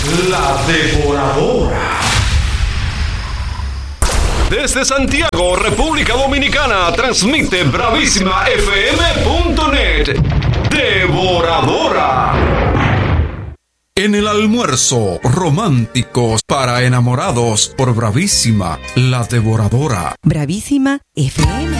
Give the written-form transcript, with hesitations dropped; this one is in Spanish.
La Devoradora. Desde Santiago, República Dominicana, transmite bravísimafm.net. Devoradora. En el almuerzo, románticos para enamorados por Bravísima, la Devoradora. Bravísima FM.